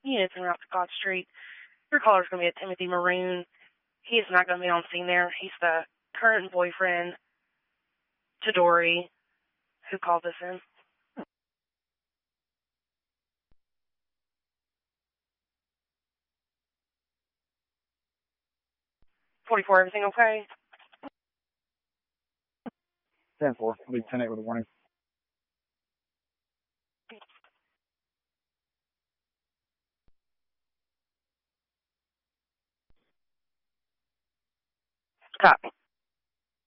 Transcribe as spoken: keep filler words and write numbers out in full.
units en route to God Street. Your caller's going to be a Timothy Maroon. He is not going to be on scene there. He's the current boyfriend to Dory, who called this in. forty-four, everything okay? ten four. I'll be ten eight with a warning. Copy.